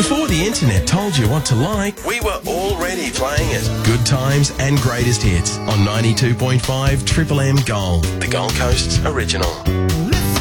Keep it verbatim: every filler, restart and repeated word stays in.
Before the internet told you what to like, we were already playing it. Good times and greatest hits on ninety-two point five Triple M Gold, the Gold Coast's original.